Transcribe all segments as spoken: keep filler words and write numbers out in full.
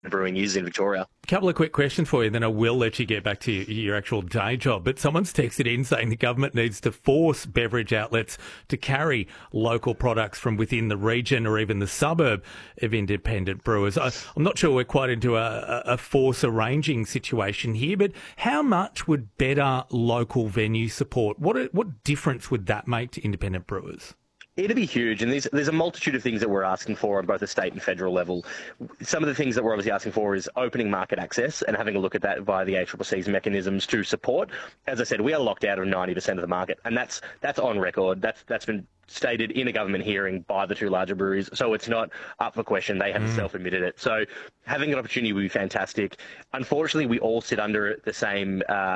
brewing is in Victoria. A couple of quick questions for you, then I will let you get back to your, your actual day job. But someone's texted in saying the government needs to force beverage outlets to carry local products from within the region or even the suburb of independent brewers. I, I'm not sure we're quite into a, a force arranging situation here, but how much would better local venue support? What what difference would that make to independent brewers? It'd be huge, and there's, there's a multitude of things that we're asking for on both the state and federal level. Some of the things that we're obviously asking for is opening market access and having a look at that via the A C C C's mechanisms to support. As I said, we are locked out of ninety percent of the market, and that's that's on record. That's that's been stated in a government hearing by the two larger breweries, so it's not up for question. They have mm. self-admitted it. So having an opportunity would be fantastic. Unfortunately, we all sit under the same uh,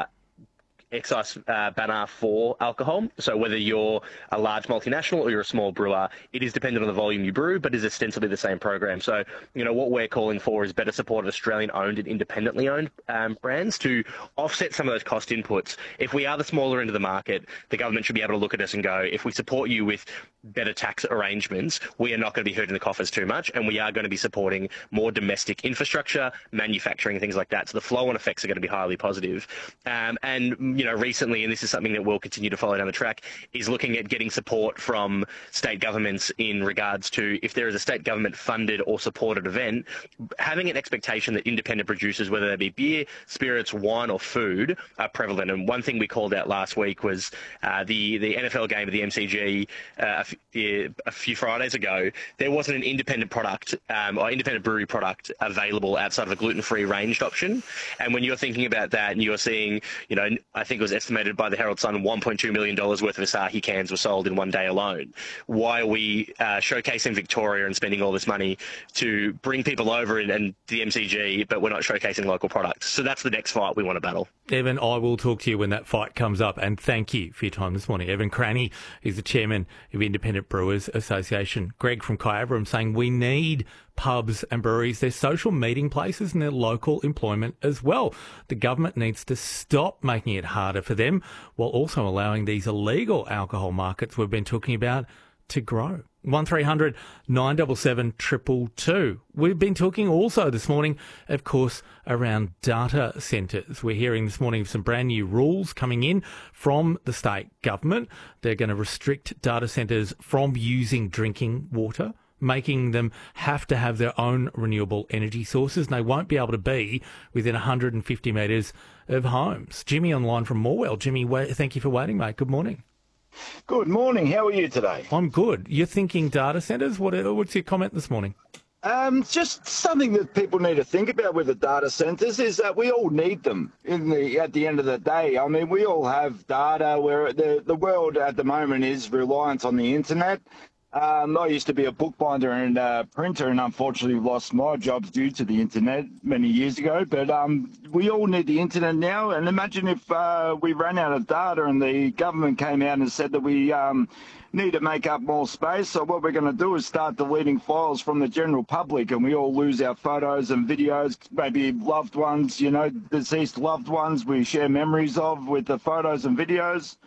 excise uh, banner for alcohol. So whether you're a large multinational or you're a small brewer, it is dependent on the volume you brew, but is ostensibly the same program. So, you know, what we're calling for is better support of Australian-owned and independently owned um, brands to offset some of those cost inputs. If we are the smaller end of the market, the government should be able to look at us and go, if we support you with better tax arrangements, we are not going to be hurting the coffers too much, and we are going to be supporting more domestic infrastructure, manufacturing, things like that. So the flow-on effects are going to be highly positive. Um, and, you know, recently, and this is something that we'll continue to follow down the track, is looking at getting support from state governments in regards to if there is a state government-funded or supported event, having an expectation that independent producers, whether they be beer, spirits, wine or food, are prevalent. And one thing we called out last week was uh, the, the N F L game at the M C G uh, a, a few Fridays ago. There wasn't an independent product um, or independent brewery product available outside of a gluten-free ranged option. And when you're thinking about that and you're seeing, you know, I think it was estimated by the Herald Sun one point two million dollars worth of Asahi cans were sold in one day alone. Why are we uh, showcasing Victoria and spending all this money to bring people over and, and the M C G, but we're not showcasing local products? So that's the next fight we want to battle. Evan, I will talk to you when that fight comes up, and thank you for your time this morning. Evan Cranny is the chairman of Independent Brewers Association. Greg from Kyabram saying we need pubs and breweries, they're social meeting places and their local employment as well. The government needs to stop making it harder for them while also allowing these illegal alcohol markets we've been talking about to grow. one three hundred nine seven seven two two two. We've been talking also this morning, of course, around data centres. We're hearing this morning of some brand new rules coming in from the state government. They're going to restrict data centres from using drinking water, making them have to have their own renewable energy sources, and they won't be able to be within one hundred fifty metres of homes. Jimmy online from Morwell. Jimmy, thank you for waiting, mate. Good morning. Good morning. How are you today? I'm good. You're thinking data centres? What, what's your comment this morning? Um, just something that people need to think about with the data centres is that we all need them in the at the end of the day. I mean, we all have data where the, the world at the moment is reliant on the internet. Um, I used to be a bookbinder and uh, printer, and unfortunately lost my jobs due to the internet many years ago. But um, we all need the internet now. And imagine if uh, we ran out of data and the government came out and said that we um, need to make up more space. So what we're going to do is start deleting files from the general public, and we all lose our photos and videos, maybe loved ones, you know, deceased loved ones we share memories of with the photos and videos.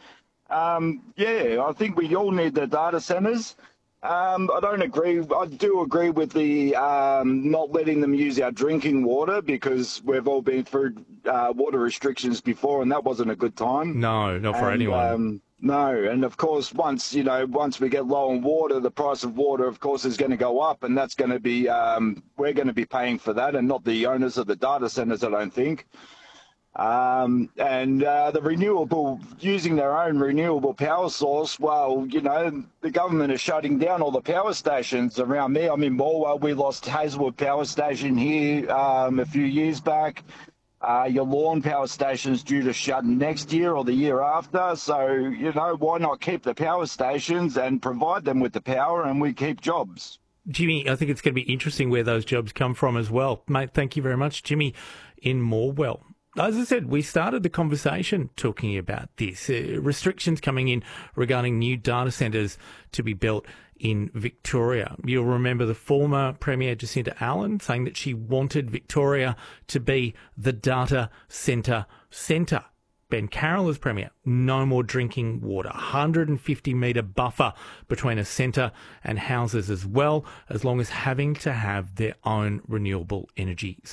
Um, yeah, I think we all need the data centres. Um, I don't agree. I do agree with the um, not letting them use our drinking water, because we've all been through uh, water restrictions before, and that wasn't a good time. No, not for and, anyone. Um, no, and of course, once you know, once we get low on water, the price of water, of course, is going to go up, and that's going to be um, we're going to be paying for that, and not the owners of the data centres, I don't think. Um, and uh, the renewable, using their own renewable power source, well, you know, the government is shutting down all the power stations around me. I'm in Morwell. We lost Hazelwood Power Station here um, a few years back. Uh, your Lawn Power Station's due to shut next year or the year after. So, you know, why not keep the power stations and provide them with the power, and we keep jobs? Jimmy, I think it's going to be interesting where those jobs come from as well. Mate, thank you very much. Jimmy in Morwell. As I said, we started the conversation talking about this. Uh, restrictions coming in regarding new data centres to be built in Victoria. You'll remember the former Premier Jacinta Allen saying that she wanted Victoria to be the data centre centre. Ben Carroll as Premier, no more drinking water, one hundred fifty metre buffer between a centre and houses as well, as long as having to have their own renewable energy